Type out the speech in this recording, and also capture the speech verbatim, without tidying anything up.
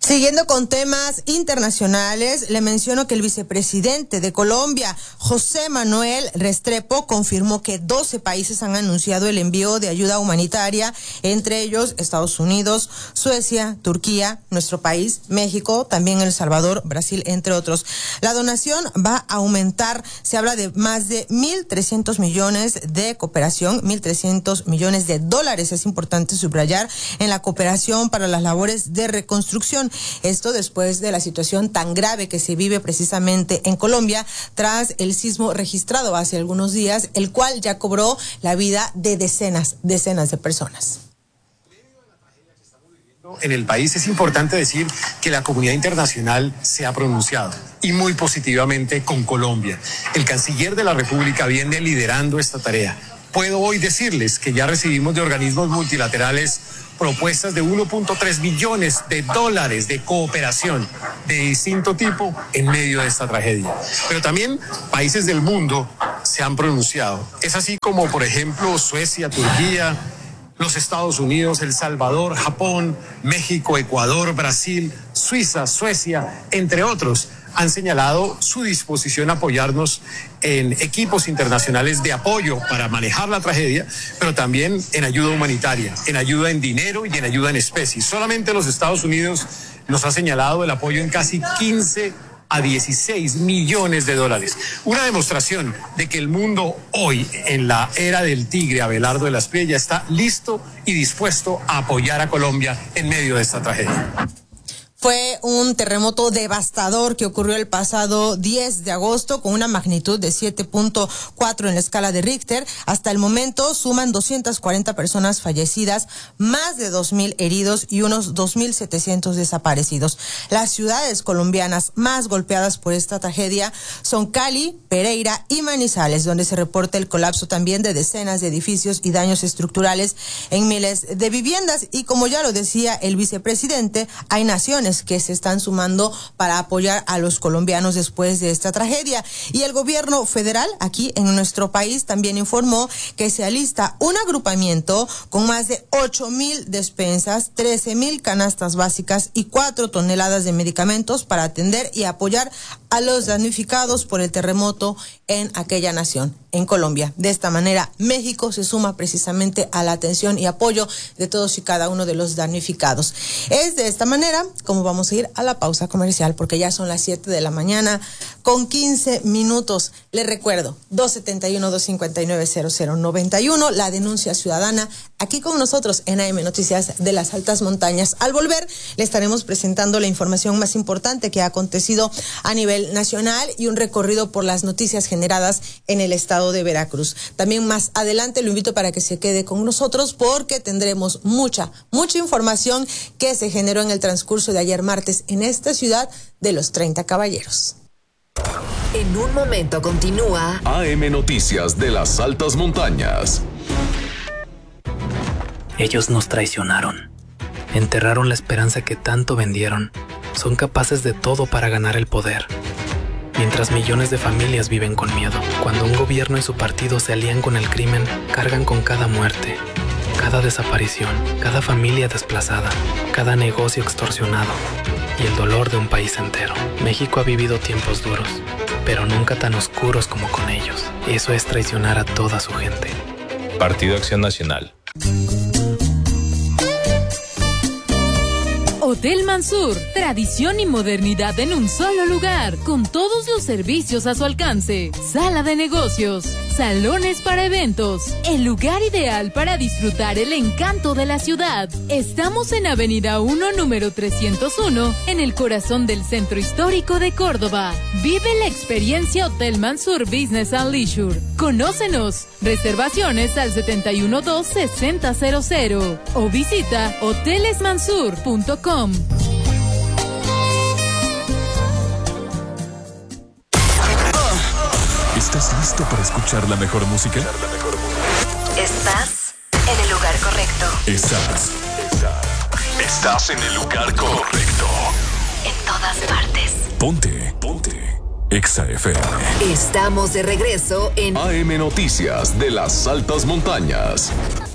Siguiendo con temas internacionales, le menciono que el vicepresidente de Colombia, José Manuel Restrepo, confirmó que doce países han anunciado el envío de ayuda humanitaria, entre ellos Estados Unidos, Suecia, Turquía, nuestro país, México, también El Salvador, Brasil, entre otros. La donación va a aumentar, se habla de más de mil trescientos millones de cooperación, mil trescientos millones de dólares, es importante subrayar, en la cooperación para las labores de reconstrucción. Esto después de la situación tan grave que se vive precisamente en Colombia tras el sismo registrado hace algunos días, el cual ya cobró la vida de decenas, decenas de personas. En el país es importante decir que la comunidad internacional se ha pronunciado y muy positivamente con Colombia. El canciller de la República viene liderando esta tarea. Puedo hoy decirles que ya recibimos de organismos multilaterales propuestas de uno punto tres billones de dólares de cooperación de distinto tipo en medio de esta tragedia. Pero también países del mundo se han pronunciado. Es así como, por ejemplo, Suecia, Turquía, los Estados Unidos, El Salvador, Japón, México, Ecuador, Brasil, Suiza, Suecia, entre otros, han señalado su disposición a apoyarnos en equipos internacionales de apoyo para manejar la tragedia, pero también en ayuda humanitaria, en ayuda en dinero y en ayuda en especie. Solamente los Estados Unidos nos ha señalado el apoyo en casi quince a dieciséis millones de dólares. Una demostración de que el mundo hoy, en la era del tigre Abelardo de la Espriella, está listo y dispuesto a apoyar a Colombia en medio de esta tragedia. Fue un terremoto devastador que ocurrió el pasado diez de agosto con una magnitud de siete punto cuatro en la escala de Richter. Hasta el momento suman doscientas cuarenta personas fallecidas, más de dos mil heridos y unos dos mil setecientos desaparecidos. Las ciudades colombianas más golpeadas por esta tragedia son Cali, Pereira y Manizales, donde se reporta el colapso también de decenas de edificios y daños estructurales en miles de viviendas. Y como ya lo decía el vicepresidente, hay naciones que se están sumando para apoyar a los colombianos después de esta tragedia. Y el gobierno federal aquí en nuestro país también informó que se alista un agrupamiento con más de ocho mil despensas, trece mil canastas básicas y cuatro toneladas de medicamentos para atender y apoyar a los damnificados por el terremoto en aquella nación, en Colombia. De esta manera, México se suma precisamente a la atención y apoyo de todos y cada uno de los damnificados. Es de esta manera como vamos a ir a la pausa comercial, porque ya son las siete de la mañana con quince minutos. Les recuerdo, dos siete uno, dos cinco nueve, cero cero nueve uno, la denuncia ciudadana, aquí con nosotros en A M Noticias de las Altas Montañas. Al volver, le estaremos presentando la información más importante que ha acontecido a nivel nacional y un recorrido por las noticias generadas en el estado de Veracruz. También más adelante lo invito para que se quede con nosotros, porque tendremos mucha, mucha información que se generó en el transcurso de ayer martes en esta ciudad de los treinta Caballeros. En un momento continúa A M Noticias de las Altas Montañas. Ellos nos traicionaron. Enterraron la esperanza que tanto vendieron. Son capaces de todo para ganar el poder. Mientras millones de familias viven con miedo. Cuando un gobierno y su partido se alían con el crimen, cargan con cada muerte, cada desaparición, cada familia desplazada, cada negocio extorsionado y el dolor de un país entero. México ha vivido tiempos duros, pero nunca tan oscuros como con ellos. Eso es traicionar a toda su gente. Partido Acción Nacional. Hotel Mansur, tradición y modernidad en un solo lugar, con todos los servicios a su alcance. Sala de negocios, salones para eventos, el lugar ideal para disfrutar el encanto de la ciudad. Estamos en Avenida uno, número trescientos uno, en el corazón del centro histórico de Córdoba. Vive la experiencia Hotel Mansur Business and Leisure. Conócenos. Reservaciones al siete uno dos, seis cero cero cero o visita hoteles mansur punto com. ¿Estás listo para escuchar la mejor música? Estás en el lugar correcto. Estás. Estás en el lugar correcto. En todas partes. Ponte. Ponte. Exa F M. Estamos de regreso en A M Noticias de las Altas Montañas.